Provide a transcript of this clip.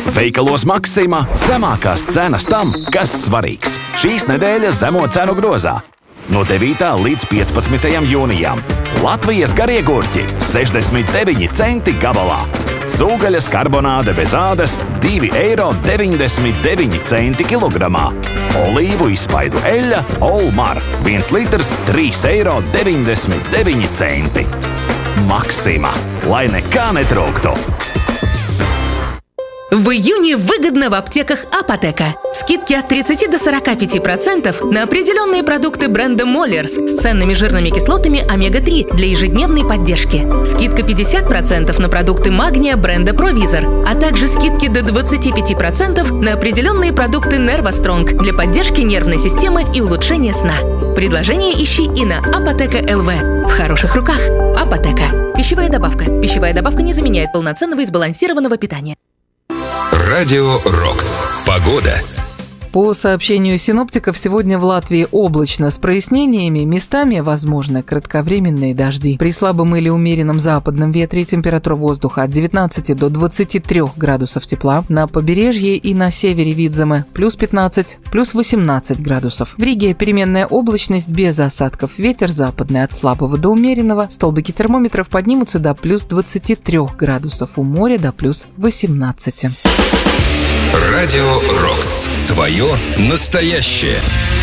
Veikalos Maxima zemākās cenas tam, kas svarīgs. Šīs nedēļas zemo cenu grozā. No 9. līdz 15. jūnijam. Latvijas garie gurķi 69 centi gabalā. Cūgaļas karbonāde bez ādas 2,99 eiro kilogramā. Olīvu izspaidu eļļa Olmar 1 litrs 3,99 eiro. Maxima, lai nekā netrūktu. В июне выгодно в аптеках Апотека. Скидки от 30 до 45% на определенные продукты бренда Моллерс с ценными жирными кислотами омега-3 для ежедневной поддержки. Скидка 50% на продукты магния бренда Провизор, а также скидки до 25% на определенные продукты Nervostronг для поддержки нервной системы и улучшения сна. Предложение ищи и на Апотека ЛВ. В хороших руках. Апотека. Пищевая добавка. Пищевая добавка не заменяет полноценного и сбалансированного питания. Радио Рокс. Погода. По сообщению синоптиков, сегодня в Латвии облачно с прояснениями, местами возможны кратковременные дожди. При слабом или умеренном западном ветре температура воздуха от 19 до 23 градусов тепла. На побережье и на севере Видземе плюс 15, плюс 18 градусов. В Риге переменная облачность без осадков. Ветер западный от слабого до умеренного. Столбики термометров поднимутся до плюс 23 градусов. У моря до плюс 18. Радио Рокс. Твое настоящее.